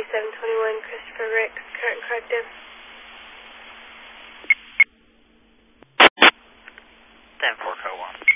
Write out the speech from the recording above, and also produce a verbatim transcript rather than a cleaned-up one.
seven twenty-one, Christopher Ricks, current corrective. ten four, code one.